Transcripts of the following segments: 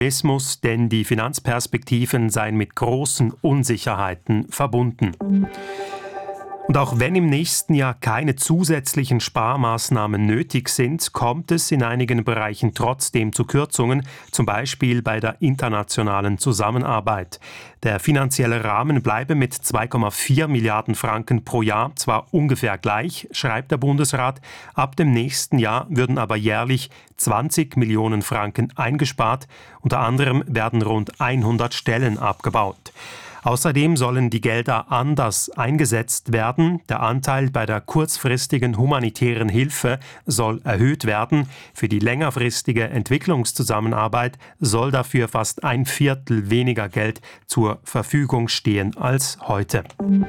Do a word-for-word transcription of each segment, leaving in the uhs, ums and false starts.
Optimismus, denn die Finanzperspektiven seien mit großen Unsicherheiten verbunden. Und auch wenn im nächsten Jahr keine zusätzlichen Sparmaßnahmen nötig sind, kommt es in einigen Bereichen trotzdem zu Kürzungen, zum Beispiel bei der internationalen Zusammenarbeit. Der finanzielle Rahmen bleibe mit zwei Komma vier Milliarden Franken pro Jahr zwar ungefähr gleich, schreibt der Bundesrat, ab dem nächsten Jahr würden aber jährlich zwanzig Millionen Franken eingespart, unter anderem werden rund hundert Stellen abgebaut. Außerdem sollen die Gelder anders eingesetzt werden. Der Anteil bei der kurzfristigen humanitären Hilfe soll erhöht werden. Für die längerfristige Entwicklungszusammenarbeit soll dafür fast ein Viertel weniger Geld zur Verfügung stehen als heute.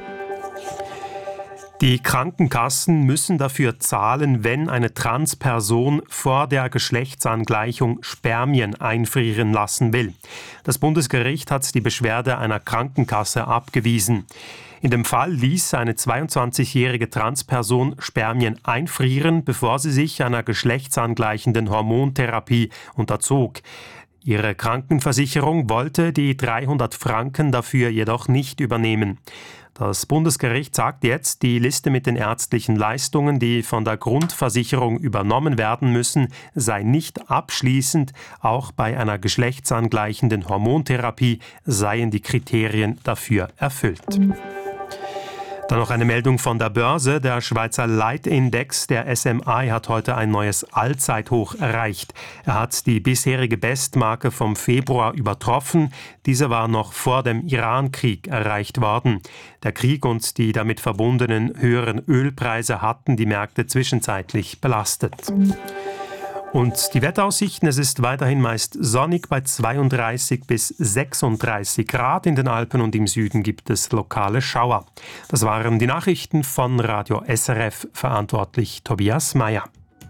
Die Krankenkassen müssen dafür zahlen, wenn eine Transperson vor der Geschlechtsangleichung Spermien einfrieren lassen will. Das Bundesgericht hat die Beschwerde einer Krankenkasse abgewiesen. In dem Fall ließ eine zweiundzwanzigjährige Transperson Spermien einfrieren, bevor sie sich einer geschlechtsangleichenden Hormontherapie unterzog. Ihre Krankenversicherung wollte die dreihundert Franken dafür jedoch nicht übernehmen. Das Bundesgericht sagt jetzt, die Liste mit den ärztlichen Leistungen, die von der Grundversicherung übernommen werden müssen, sei nicht abschließend. Auch bei einer geschlechtsangleichenden Hormontherapie seien die Kriterien dafür erfüllt. Dann noch eine Meldung von der Börse. Der Schweizer Leitindex, der S M I, hat heute ein neues Allzeithoch erreicht. Er hat die bisherige Bestmarke vom Februar übertroffen. Diese war noch vor dem Iran-Krieg erreicht worden. Der Krieg und die damit verbundenen höheren Ölpreise hatten die Märkte zwischenzeitlich belastet. Und die Wetteraussichten, es ist weiterhin meist sonnig bei zweiunddreißig bis sechsunddreißig Grad. In den Alpen und im Süden gibt es lokale Schauer. Das waren die Nachrichten von Radio S R F, verantwortlich Tobias Meyer.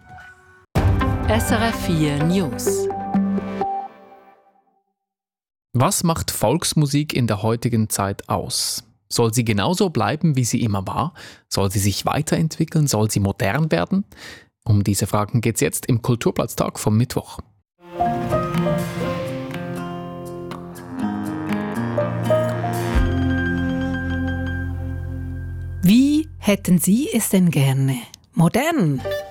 S R F vier News. Was macht Volksmusik in der heutigen Zeit aus? Soll sie genauso bleiben, wie sie immer war? Soll sie sich weiterentwickeln? Soll sie modern werden? Um diese Fragen geht es jetzt im Kulturplatztag vom Mittwoch. Wie hätten Sie es denn gerne? Modern,